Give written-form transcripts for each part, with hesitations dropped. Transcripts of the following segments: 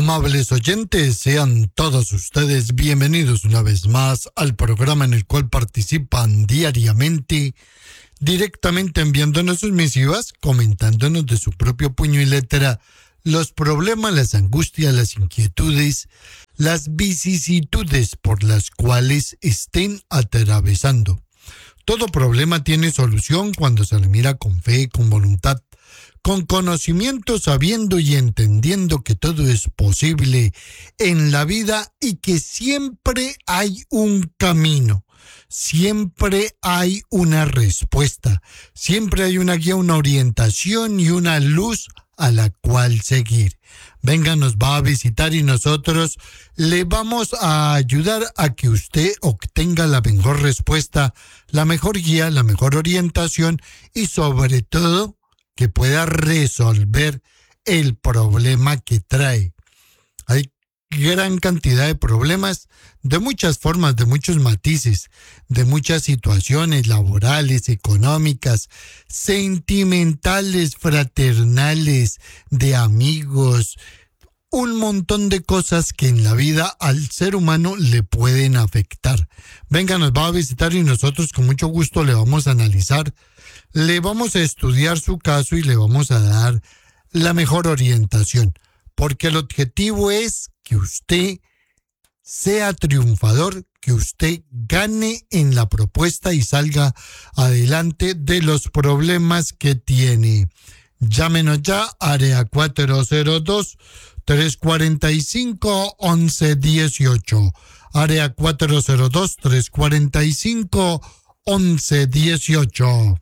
Amables oyentes, sean todos ustedes bienvenidos una vez más al programa en el cual participan diariamente, directamente enviándonos sus misivas, comentándonos de su propio puño y letra los problemas, las angustias, las inquietudes, las vicisitudes por las cuales estén atravesando. Todo problema tiene solución cuando se le mira con fe, con voluntad, con conocimiento, sabiendo y entendiendo que todo es posible en la vida y que siempre hay un camino, siempre hay una respuesta, siempre hay una guía, una orientación y una luz a la cual seguir. Venga, nos va a visitar y nosotros le vamos a ayudar a que usted obtenga la mejor respuesta, la mejor guía, la mejor orientación y sobre todo que pueda resolver el problema que trae. Hay gran cantidad de problemas de muchas formas, de muchos matices, de muchas situaciones laborales, económicas, sentimentales, fraternales, de amigos, un montón de cosas que en la vida al ser humano le pueden afectar. Venga, nos va a visitar y nosotros con mucho gusto le vamos a analizar, le vamos a estudiar su caso y le vamos a dar la mejor orientación, porque el objetivo es que usted sea triunfador, que usted gane en la propuesta y salga adelante de los problemas que tiene. Llámenos ya, área 402-345-1118, área 402-345-1118.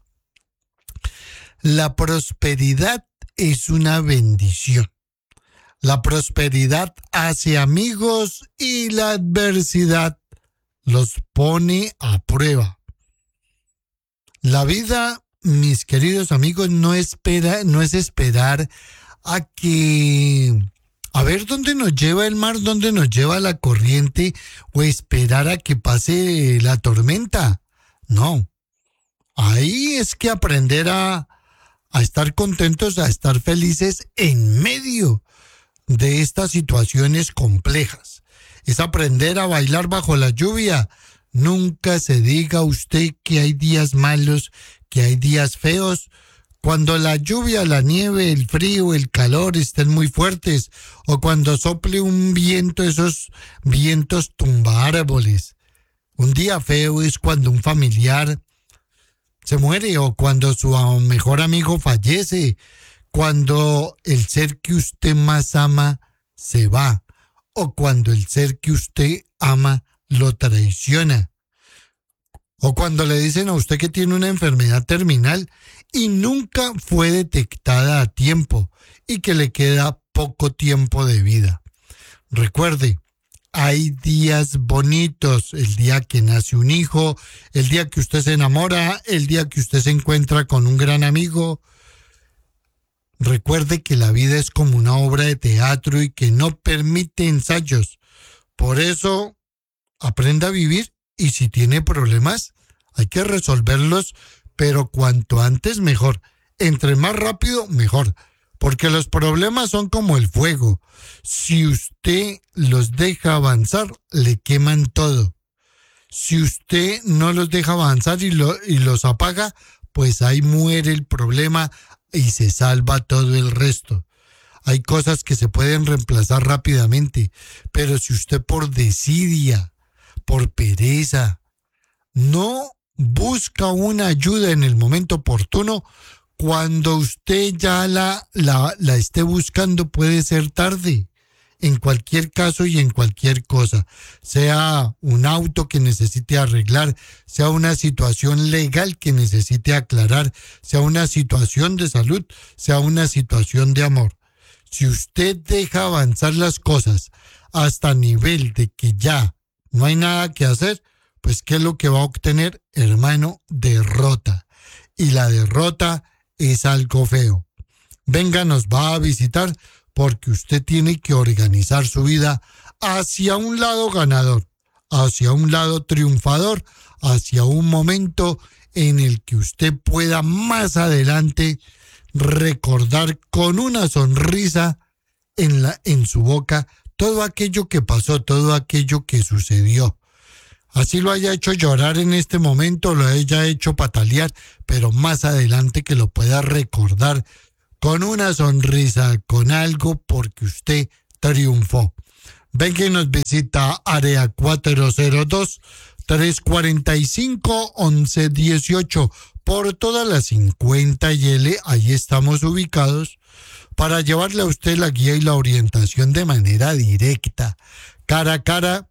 La prosperidad es una bendición. La prosperidad hace amigos y la adversidad los pone a prueba. La vida, mis queridos amigos, no es esperar a ver dónde nos lleva el mar, dónde nos lleva la corriente o esperar a que pase la tormenta. No. Ahí es que aprender a estar contentos, a estar felices en medio de estas situaciones complejas. Es aprender a bailar bajo la lluvia. Nunca se diga usted que hay días malos, que hay días feos. Cuando la lluvia, la nieve, el frío, el calor estén muy fuertes o cuando sople un viento, esos vientos tumba árboles. Un día feo es cuando un familiar se muere o cuando su mejor amigo fallece, cuando el ser que usted más ama se va o cuando el ser que usted ama lo traiciona o cuando le dicen a usted que tiene una enfermedad terminal y nunca fue detectada a tiempo y que le queda poco tiempo de vida. Recuerde, hay días bonitos, el día que nace un hijo, el día que usted se enamora, el día que usted se encuentra con un gran amigo. Recuerde que la vida es como una obra de teatro y que no permite ensayos. Por eso, aprenda a vivir y si tiene problemas, hay que resolverlos, pero cuanto antes mejor. Entre más rápido, mejor. Porque los problemas son como el fuego. Si usted los deja avanzar, le queman todo. Si usted no los deja avanzar y los apaga, pues ahí muere el problema y se salva todo el resto. Hay cosas que se pueden reemplazar rápidamente, pero si usted por desidia, por pereza, no busca una ayuda en el momento oportuno, cuando usted ya la esté buscando puede ser tarde, en cualquier caso y en cualquier cosa, sea un auto que necesite arreglar, sea una situación legal que necesite aclarar, sea una situación de salud, sea una situación de amor. Si usted deja avanzar las cosas hasta nivel de que ya no hay nada que hacer, pues ¿qué es lo que va a obtener, hermano? Derrota. Y la derrota es algo feo. Venga, nos va a visitar porque usted tiene que organizar su vida hacia un lado ganador, hacia un lado triunfador, hacia un momento en el que usted pueda más adelante recordar con una sonrisa en su boca todo aquello que pasó, todo aquello que sucedió. Así lo haya hecho llorar en este momento, lo haya hecho patalear, pero más adelante que lo pueda recordar con una sonrisa, con algo, porque usted triunfó. Ven que nos visita área 402-345-1118 por todas las 50 y L, ahí estamos ubicados, para llevarle a usted la guía y la orientación de manera directa, cara a cara,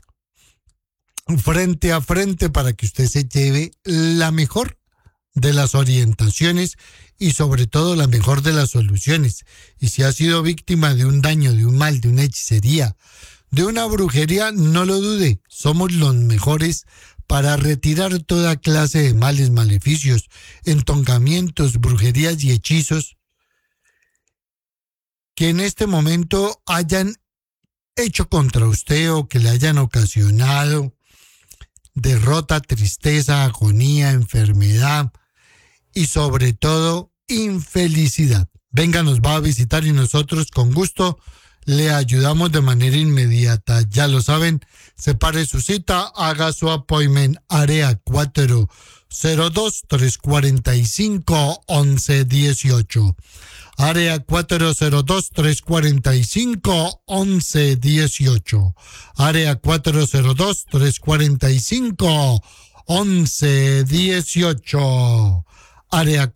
frente a frente, para que usted se lleve la mejor de las orientaciones y sobre todo la mejor de las soluciones. Y si ha sido víctima de un daño, de un mal, de una hechicería, de una brujería, no lo dude, somos los mejores para retirar toda clase de males, maleficios, entongamientos, brujerías y hechizos que en este momento hayan hecho contra usted o que le hayan ocasionado derrota, tristeza, agonía, enfermedad y sobre todo infelicidad. Venga, nos va a visitar y nosotros con gusto le ayudamos de manera inmediata. Ya lo saben, separe su cita, haga su appointment, área 402-345-1118. Área 402-345-1118. Área 402-345-1118. Área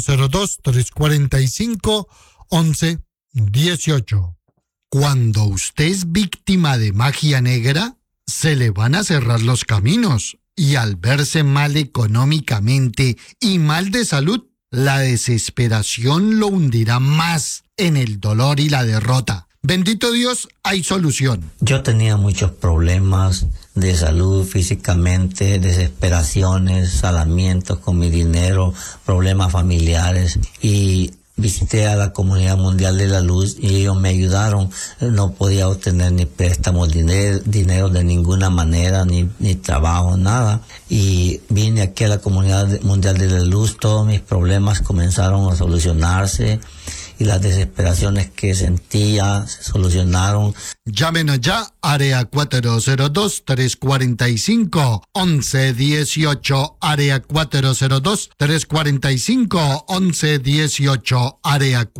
402-345-1118. Cuando usted es víctima de magia negra, se le van a cerrar los caminos y al verse mal económicamente y mal de salud, la desesperación lo hundirá más en el dolor y la derrota. Bendito Dios, hay solución. Yo tenía muchos problemas de salud físicamente, desesperaciones, salamientos con mi dinero, problemas familiares y visité a la Comunidad Mundial de la Luz y ellos me ayudaron. No podía obtener ni préstamos, dinero de ninguna manera, ni trabajo, nada. Y vine aquí a la Comunidad Mundial de la Luz, todos mis problemas comenzaron a solucionarse y las desesperaciones que sentía se solucionaron. Llámenos ya, área 402-345-1118, área 402-345-1118, área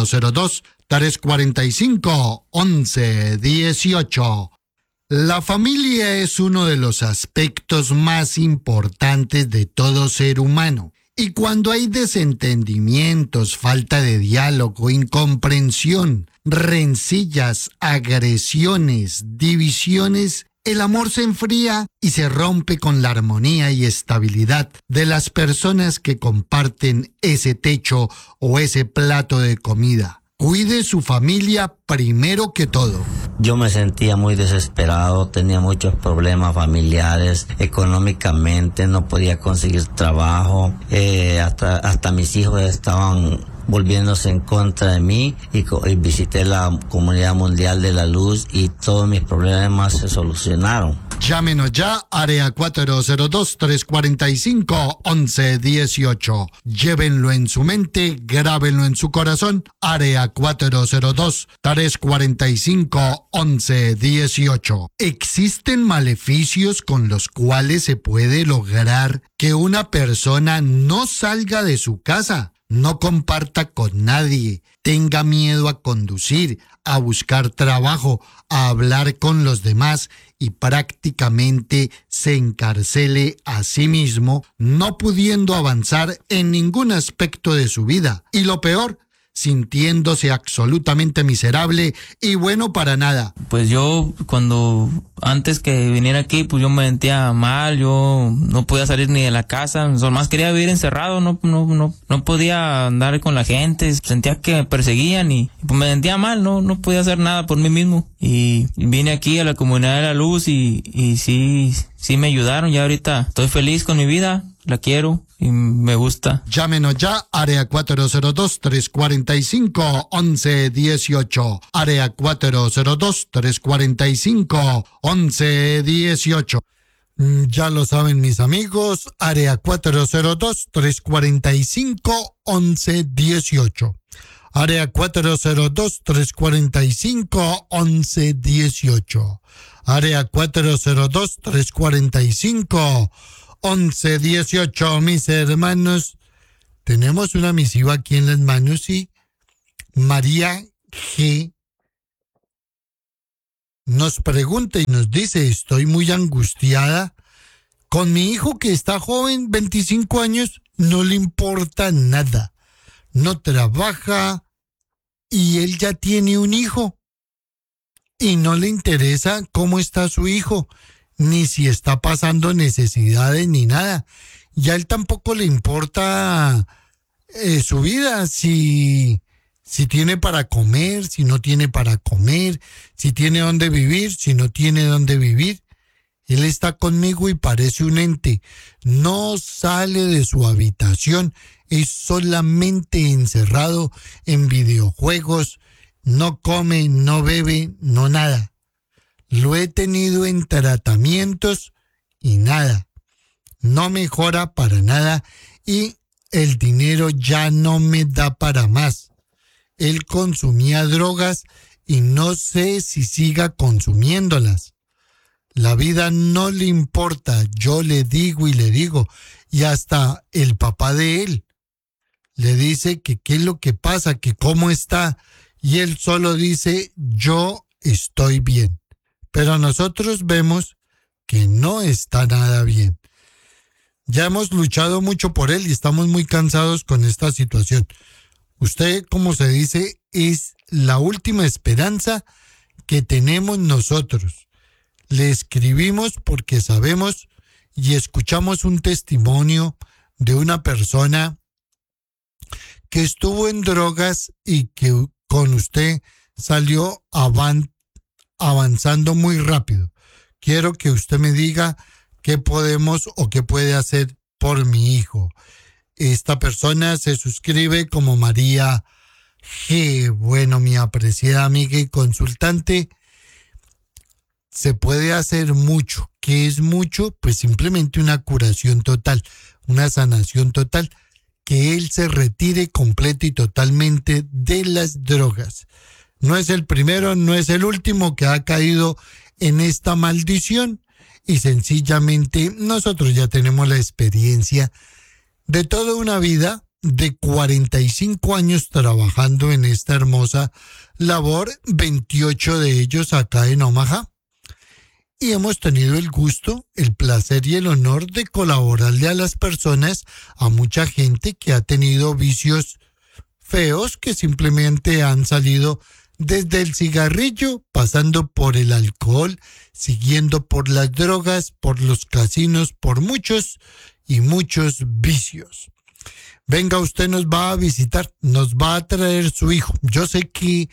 402-345-1118. La familia es uno de los aspectos más importantes de todo ser humano. Y cuando hay desentendimientos, falta de diálogo, incomprensión, rencillas, agresiones, divisiones, el amor se enfría y se rompe con la armonía y estabilidad de las personas que comparten ese techo o ese plato de comida. Cuide su familia primero que todo. Yo me sentía muy desesperado, tenía muchos problemas familiares, económicamente no podía conseguir trabajo, hasta mis hijos estaban volviéndose en contra de mí y visité la Comunidad Mundial de la Luz y todos mis problemas se solucionaron. Llámenos ya, área 402-345-1118. Llévenlo en su mente, grábenlo en su corazón, área 402-345-1118. Existen maleficios con los cuales se puede lograr que una persona no salga de su casa, no comparta con nadie, tenga miedo a conducir, a buscar trabajo, a hablar con los demás y prácticamente se encarcele a sí mismo, no pudiendo avanzar en ningún aspecto de su vida. Y lo peor, sintiéndose absolutamente miserable y bueno para nada. Pues yo antes que viniera aquí, pues yo me sentía mal, yo no podía salir ni de la casa, más quería vivir encerrado, no podía andar con la gente, sentía que me perseguían y pues me sentía mal, no podía hacer nada por mí mismo. Y vine aquí a la Comunidad de la Luz y sí me ayudaron, ya ahorita estoy feliz con mi vida, la quiero y me gusta. Llámenos ya, área 402-345-1118, área 402-345-1118. Ya lo saben mis amigos, área 402-345-1118. área 402-345-1118. Área 402-345-1118. Mis hermanos, tenemos una misiva aquí en las manos y María G. nos pregunta y nos dice: estoy muy angustiada con mi hijo que está joven, 25 años, no le importa nada, no trabaja y él ya tiene un hijo y no le interesa cómo está su hijo, ni si está pasando necesidades ni nada. Ya a él tampoco le importa su vida, si tiene para comer, si no tiene para comer, si tiene dónde vivir, si no tiene dónde vivir. Él está conmigo y parece un ente. No sale de su habitación, es solamente encerrado en videojuegos, no come, no bebe, no nada. Lo he tenido en tratamientos y nada. No mejora para nada y el dinero ya no me da para más. Él consumía drogas y no sé si siga consumiéndolas. La vida no le importa, yo le digo, y hasta el papá de él le dice que qué es lo que pasa, que cómo está, y él solo dice: yo estoy bien. Pero nosotros vemos que no está nada bien. Ya hemos luchado mucho por él y estamos muy cansados con esta situación. Usted, como se dice, es la última esperanza que tenemos nosotros. Le escribimos porque sabemos y escuchamos un testimonio de una persona que estuvo en drogas y que con usted salió avanzando muy rápido. Quiero que usted me diga qué podemos o qué puede hacer por mi hijo. Esta persona se suscribe como María G. Bueno, mi apreciada amiga y consultante, se puede hacer mucho. ¿Qué es mucho? Pues simplemente una curación total, una sanación total, que él se retire completo y totalmente de las drogas. No es el primero, no es el último que ha caído en esta maldición y sencillamente nosotros ya tenemos la experiencia de toda una vida, de 45 años trabajando en esta hermosa labor, 28 de ellos acá en Omaha. Y hemos tenido el gusto, el placer y el honor de colaborarle a las personas, a mucha gente que ha tenido vicios feos, que simplemente han salido desde el cigarrillo, pasando por el alcohol, siguiendo por las drogas, por los casinos, por muchos y muchos vicios. Venga, usted nos va a visitar, nos va a traer su hijo. Yo sé que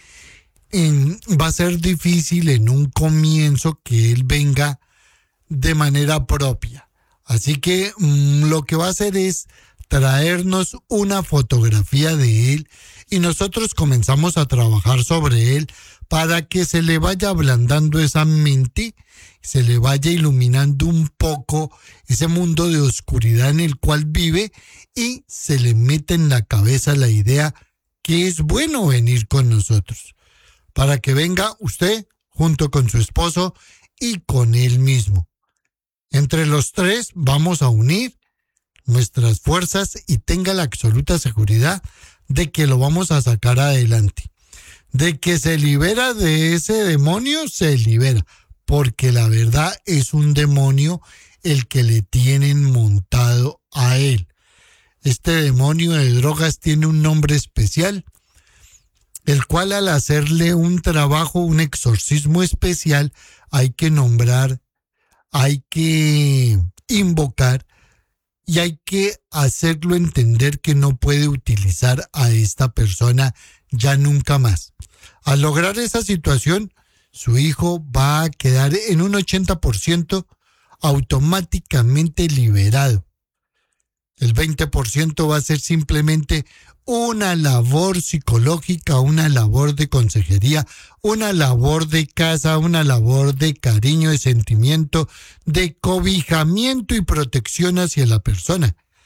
va a ser difícil en un comienzo que él venga de manera propia. Así que lo que va a hacer es traernos una fotografía de él y nosotros comenzamos a trabajar sobre él para que se le vaya ablandando esa mente, se le vaya iluminando un poco ese mundo de oscuridad en el cual vive y se le mete en la cabeza la idea que es bueno venir con nosotros, para que venga usted junto con su esposo y con él mismo. Entre los tres vamos a unir nuestras fuerzas y tenga la absoluta seguridad de que lo vamos a sacar adelante. De que se libera de ese demonio, se libera. Porque la verdad es un demonio el que le tienen montado a él. Este demonio de drogas tiene un nombre especial, el cual al hacerle un trabajo, un exorcismo especial, hay que nombrar, hay que invocar y hay que hacerlo entender que no puede utilizar a esta persona ya nunca más. Al lograr esa situación, su hijo va a quedar en un 80% automáticamente liberado. El 20% va a ser simplemente una labor psicológica, una labor de consejería, una labor de casa, una labor de cariño, de sentimiento, de cobijamiento y protección hacia la persona.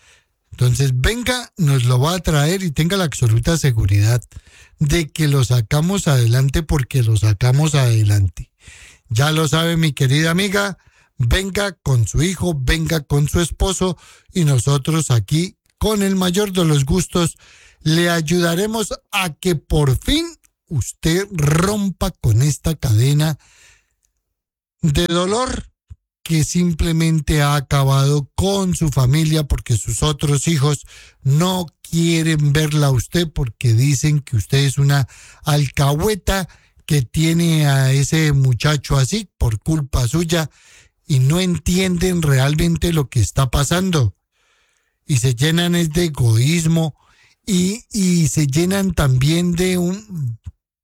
Entonces, venga, nos lo va a traer y tenga la absoluta seguridad de que lo sacamos adelante porque lo sacamos adelante. Ya lo sabe mi querida amiga, venga con su hijo, venga con su esposo y nosotros aquí, con el mayor de los gustos, le ayudaremos a que por fin usted rompa con esta cadena de dolor que simplemente ha acabado con su familia porque sus otros hijos no quieren verla a usted porque dicen que usted es una alcahueta que tiene a ese muchacho así por culpa suya y no entienden realmente lo que está pasando. Y se llenan es de egoísmo y se llenan también de un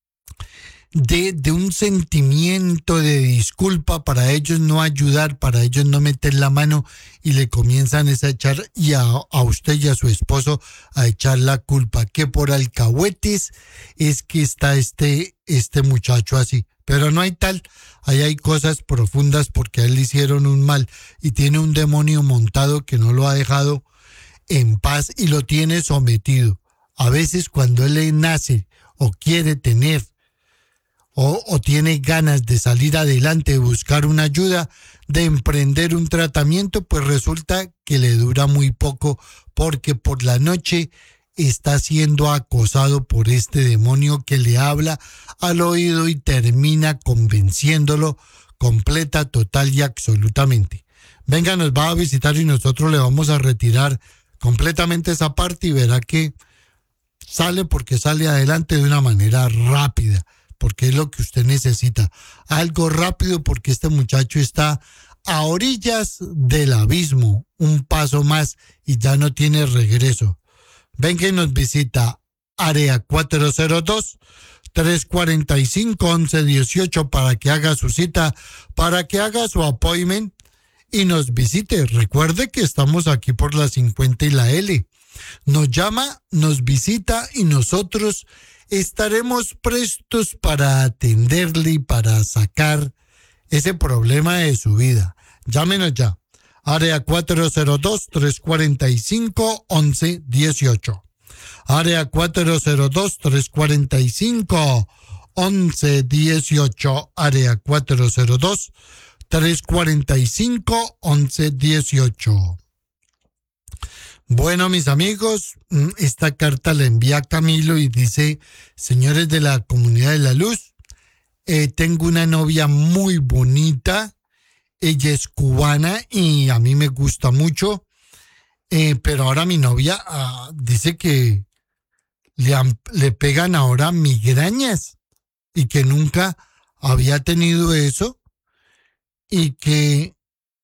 sentimiento de disculpa para ellos no ayudar, para ellos no meter la mano y le comienzan a echar y a usted y a su esposo a echar la culpa, que por alcahuetes es que está este muchacho así. Pero no hay tal, ahí hay cosas profundas porque a él le hicieron un mal y tiene un demonio montado que no lo ha dejado en paz y lo tiene sometido. A veces cuando él le nace o quiere tener o tiene ganas de salir adelante, de buscar una ayuda, de emprender un tratamiento, pues resulta que le dura muy poco porque por la noche está siendo acosado por este demonio que le habla al oído y termina convenciéndolo completa, total y absolutamente. Venga, nos va a visitar y nosotros le vamos a retirar completamente esa parte y verá que sale porque sale adelante de una manera rápida, porque es lo que usted necesita. Algo rápido porque este muchacho está a orillas del abismo, un paso más y ya no tiene regreso. Venga y nos visita área 402-345-1118 para que haga su cita, para que haga su appointment y nos visite. Recuerde que estamos aquí por la 50 y la L. Nos llama, nos visita y nosotros estaremos prestos para atenderle y para sacar ese problema de su vida. Llámenos ya. Área 402-345-1118. Área 402-345-1118. Área 402-345-1118. Bueno, mis amigos, esta carta la envía Camilo y dice: señores de la Comunidad de la Luz, tengo una novia muy bonita, ella es cubana y a mí me gusta mucho, pero ahora mi novia dice que le pegan ahora migrañas y que nunca había tenido eso y que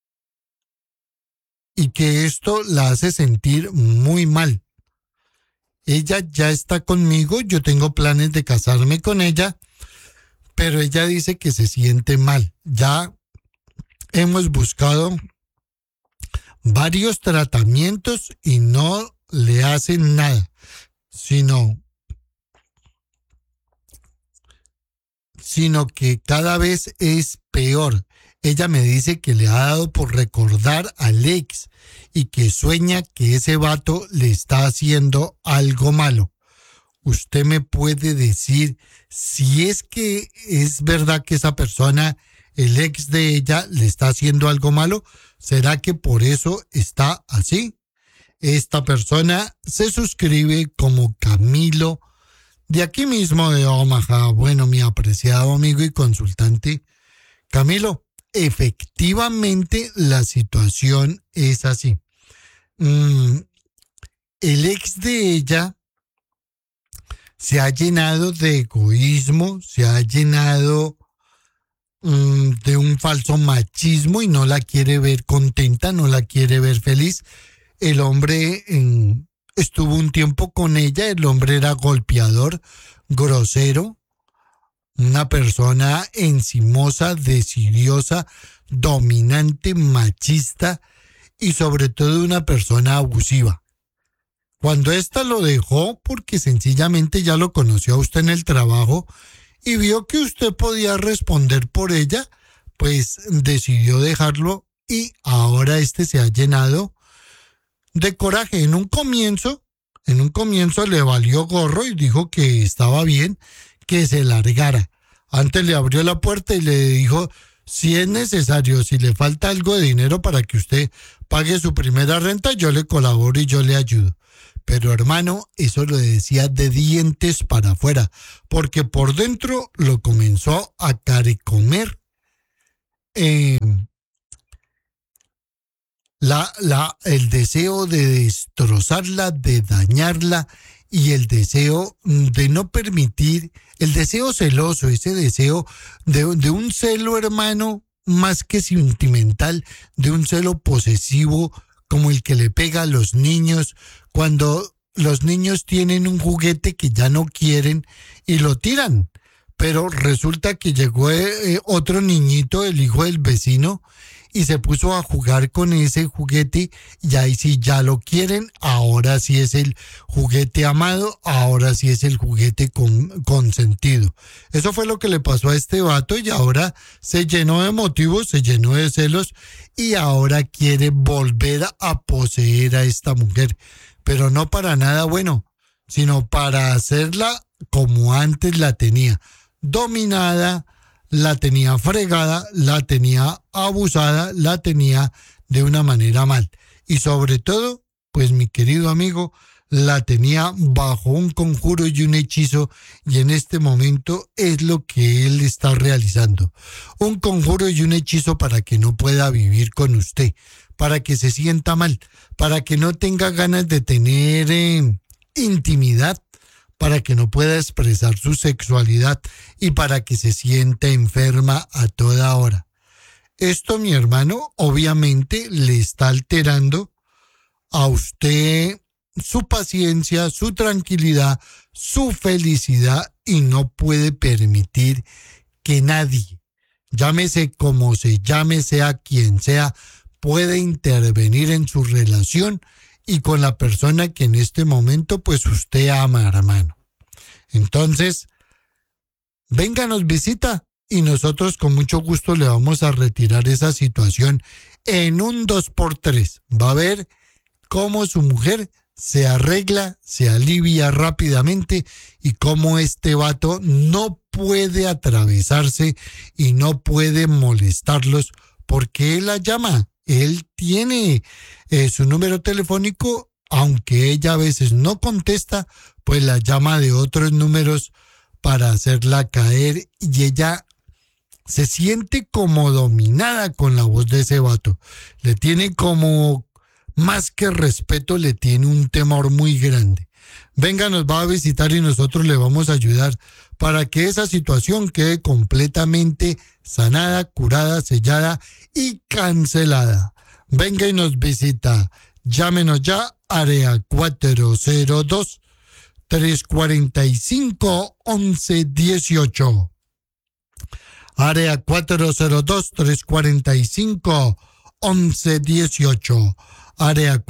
esto la hace sentir muy mal. Ella ya está conmigo, yo tengo planes de casarme con ella, pero ella dice que se siente mal. Ya hemos buscado varios tratamientos y no le hacen nada, sino que cada vez es peor. Ella me dice que le ha dado por recordar al ex y que sueña que ese vato le está haciendo algo malo. ¿Usted me puede decir si es que es verdad que esa persona, el ex de ella, le está haciendo algo malo? ¿Será que por eso está así? Esta persona se suscribe como Camilo, de aquí mismo de Omaha. Bueno, mi apreciado amigo y consultante Camilo, efectivamente la situación es así. El ex de ella se ha llenado de egoísmo, se ha llenado de un falso machismo y no la quiere ver contenta, no la quiere ver feliz. El hombre estuvo un tiempo con ella, el hombre era golpeador, grosero, una persona encimosa, decidiosa, dominante, machista y sobre todo una persona abusiva. Cuando ésta lo dejó, porque sencillamente ya lo conoció a usted en el trabajo y vio que usted podía responder por ella, pues decidió dejarlo y ahora se ha llenado de coraje. En un comienzo le valió gorro y dijo que estaba bien que se largara. Antes le abrió la puerta y le dijo, si es necesario, si le falta algo de dinero para que usted pague su primera renta, yo le colaboro y yo le ayudo. Pero hermano, eso lo decía de dientes para afuera, porque por dentro lo comenzó a carcomer. El deseo de destrozarla, de dañarla y el deseo de no permitir, el deseo celoso, ese deseo de un celo, hermano, más que sentimental, de un celo posesivo como el que le pega a los niños cuando los niños tienen un juguete que ya no quieren y lo tiran. Pero resulta que llegó otro niñito, el hijo del vecino, y se puso a jugar con ese juguete y ahí sí ya lo quieren, ahora sí es el juguete amado, ahora sí es el juguete consentido. Eso fue lo que le pasó a este vato y ahora se llenó de motivos, se llenó de celos y ahora quiere volver a poseer a esta mujer, pero no para nada bueno, sino para hacerla como antes la tenía, dominada, la tenía fregada, la tenía abusada, la tenía de una manera mal. Y sobre todo, pues mi querido amigo, la tenía bajo un conjuro y un hechizo y en este momento es lo que él está realizando. Un conjuro y un hechizo para que no pueda vivir con usted, para que se sienta mal, para que no tenga ganas de tener intimidad, para que no pueda expresar su sexualidad y para que se sienta enferma a toda hora. Esto, mi hermano, obviamente le está alterando a usted su paciencia, su tranquilidad, su felicidad y no puede permitir que nadie, llámese como se llame, sea quien sea, puede intervenir en su relación y con la persona que en este momento pues usted ama, hermano. Entonces, venga, nos visita y nosotros con mucho gusto le vamos a retirar esa situación en un 2x3. Va a ver cómo su mujer se arregla, se alivia rápidamente y cómo este vato no puede atravesarse y no puede molestarlos porque él la llama. Él tiene su número telefónico, aunque ella a veces no contesta, pues la llama de otros números para hacerla caer y ella se siente como dominada con la voz de ese vato. Le tiene como, más que respeto, le tiene un temor muy grande. Venga, nos va a visitar y nosotros le vamos a ayudar para que esa situación quede completamente sanada, curada, sellada y cancelada. Venga y nos visita. Llámenos ya, área 402-345-1118. Área 402-345-1118. Área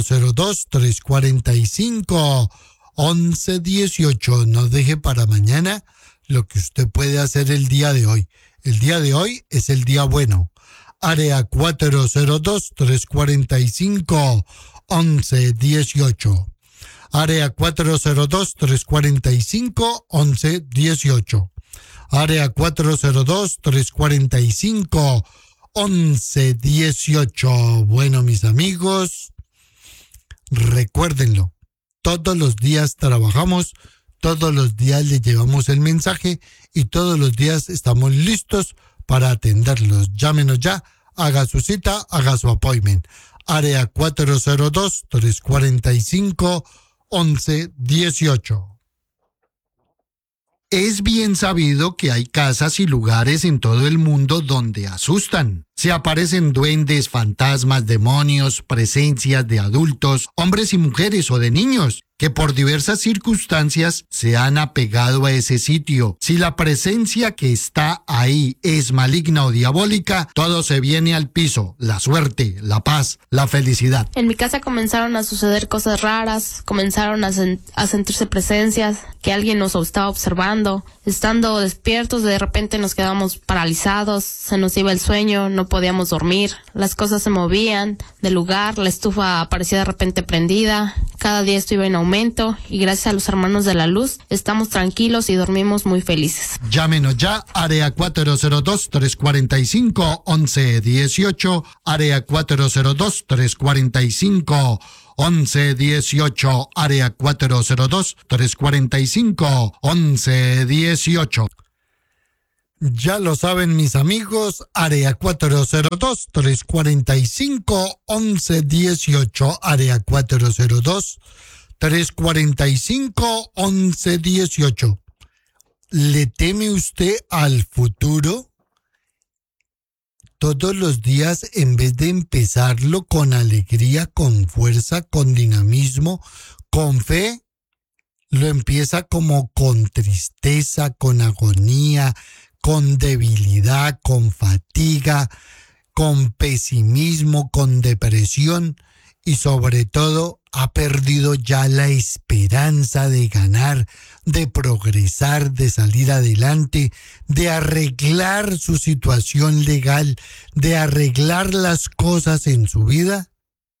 402-345-1118. No deje para mañana lo que usted puede hacer el día de hoy. El día de hoy es el día bueno. Área 402-345-1118. Área 402-345-1118. Área 402-345-1118. Bueno, mis amigos, recuérdenlo. Todos los días trabajamos, todos los días le llevamos el mensaje y todos los días estamos listos para atenderlos. Llámenos ya, haga su cita, haga su appointment. Área 402-345-1118. Es bien sabido que hay casas y lugares en todo el mundo donde asustan. Se aparecen duendes, fantasmas, demonios, presencias de adultos, hombres y mujeres o de niños, que por diversas circunstancias se han apegado a ese sitio. Si la presencia que está ahí es maligna o diabólica, todo se viene al piso: la suerte, la paz, la felicidad. En mi casa comenzaron a suceder cosas raras, comenzaron a sentirse presencias, que alguien nos estaba observando. Estando despiertos, de repente nos quedamos paralizados, se nos iba el sueño, no no podíamos dormir, las cosas se movían del lugar, la estufa aparecía de repente prendida, cada día esto iba en aumento y gracias a los hermanos de la luz estamos tranquilos y dormimos muy felices. Llámenos ya, área 402-345-1118, área 402-345-1118, área 402-345-1118. Ya lo saben mis amigos, área 402-345-1118, área 402-345-1118. ¿Le teme usted al futuro? Todos los días, en vez de empezarlo con alegría, con fuerza, con dinamismo, con fe, lo empieza como con tristeza, con agonía, con debilidad, con fatiga, con pesimismo, con depresión y sobre todo ha perdido ya la esperanza de ganar, de progresar, de salir adelante, de arreglar su situación legal, de arreglar las cosas en su vida.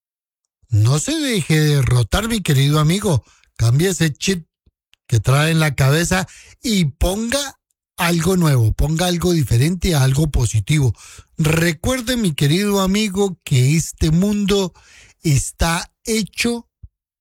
No se deje derrotar, mi querido amigo. Cambie ese chip que trae en la cabeza y ponga algo nuevo, ponga algo diferente, algo positivo. Recuerde, mi querido amigo, que este mundo está hecho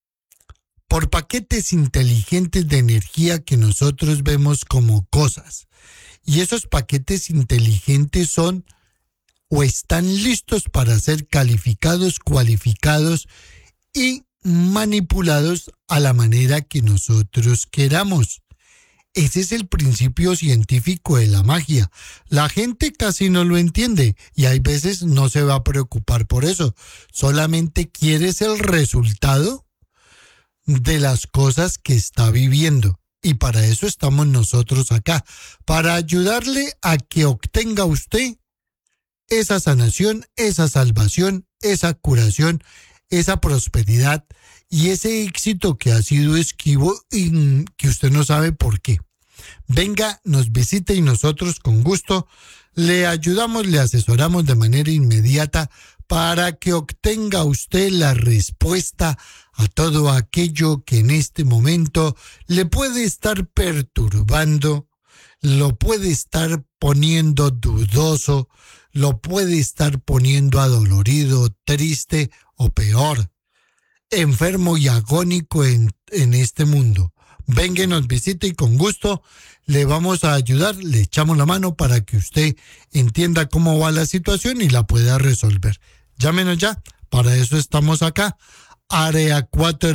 por paquetes inteligentes de energía que nosotros vemos como cosas. Y esos paquetes inteligentes son o están listos para ser calificados, cualificados y manipulados a la manera que nosotros queramos. Ese es el principio científico de la magia. La gente casi no lo entiende y hay veces no se va a preocupar por eso. Solamente quieres el resultado de las cosas que está viviendo. Y para eso estamos nosotros acá, para ayudarle a que obtenga usted esa sanación, esa salvación, esa curación, esa prosperidad y ese éxito que ha sido esquivo y que usted no sabe por qué. Venga, nos visite y nosotros con gusto le ayudamos, le asesoramos de manera inmediata para que obtenga usted la respuesta a todo aquello que en este momento le puede estar perturbando, lo puede estar poniendo dudoso, lo puede estar poniendo adolorido, triste o peor, enfermo y agónico en este mundo. Venga y nos visite y con gusto le vamos a ayudar, le echamos la mano para que usted entienda cómo va la situación y la pueda resolver. Llámenos ya, para eso estamos acá. Área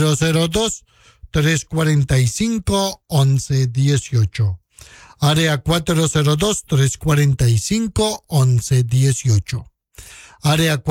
402-345-1118. Área 402-345-1118. Área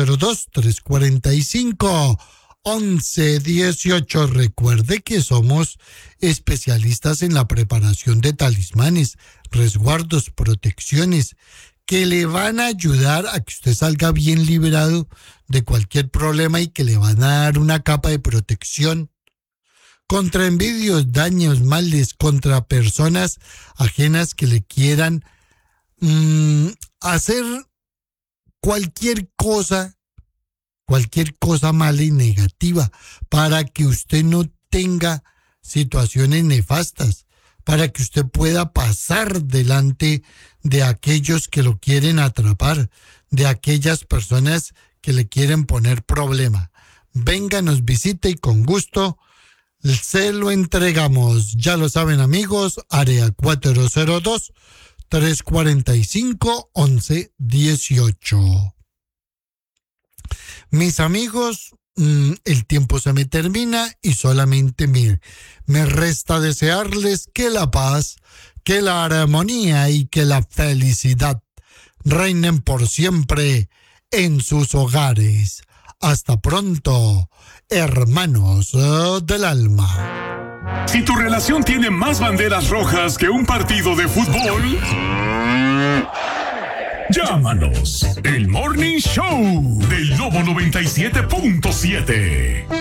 402-345-1118. Recuerde que somos especialistas en la preparación de talismanes, resguardos, protecciones, que le van a ayudar a que usted salga bien liberado de cualquier problema y que le van a dar una capa de protección contra envidios, daños, males, contra personas ajenas que le quieran hacer cualquier cosa mala y negativa, para que usted no tenga situaciones nefastas, para que usted pueda pasar delante de aquellos que lo quieren atrapar, de aquellas personas que le quieren poner problema. Venga, nos visite y con gusto se lo entregamos. Ya lo saben, amigos, área 402-345-1118. Mis amigos, el tiempo se me termina y solamente me resta desearles que la paz, que la armonía y que la felicidad reinen por siempre en sus hogares. Hasta pronto, hermanos del alma. Si tu relación tiene más banderas rojas que un partido de fútbol, llámanos. El Morning Show del Lobo 97.7.